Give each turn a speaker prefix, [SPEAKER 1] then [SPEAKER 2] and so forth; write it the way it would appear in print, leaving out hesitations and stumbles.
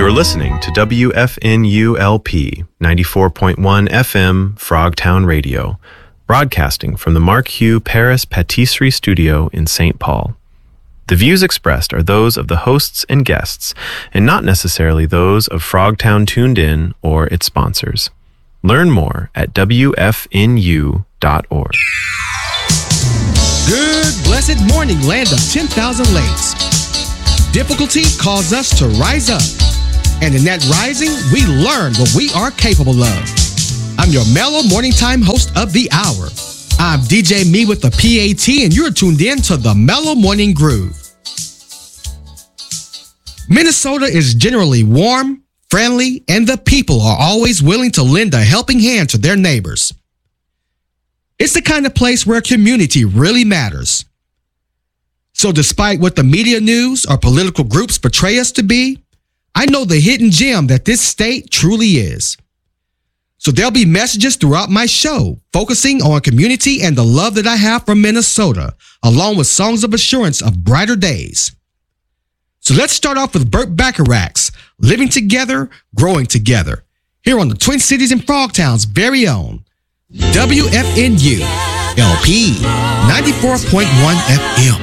[SPEAKER 1] You're listening to WFNULP 94.1 FM Frogtown Radio, broadcasting from the Mark Hugh Paris Patisserie Studio in St. Paul. The views expressed are those of the hosts and guests, and not necessarily those of Frogtown Tuned In or its sponsors. Learn more at WFNU.org.
[SPEAKER 2] Good blessed morning, land of 10,000 lakes. Difficulty calls us to rise up. And in that rising, we learn what we are capable of. I'm your mellow morning time host of the hour. I'm DJ Me with the PAT, and you're tuned in to the Mellow Morning Groove. Minnesota is generally warm, friendly, and the people are always willing to lend a helping hand to their neighbors. It's the kind of place where community really matters. So despite what the media news or political groups portray us to be, I know the hidden gem that this state truly is. So there'll be messages throughout my show focusing on community and the love that I have for Minnesota, along with songs of assurance of brighter days. So let's start off with Burt Bacharach's Living Together, Growing Together, here on the Twin Cities and Frogtown's very own WFNU LP 94.1 FM.